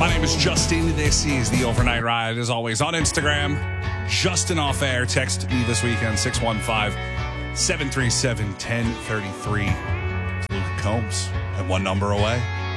My name is Justin. This is the Overnight Ride. As always, on Instagram, Justin Off Air. Text me this weekend, 615-737-1033. Luke Combs, and one number away.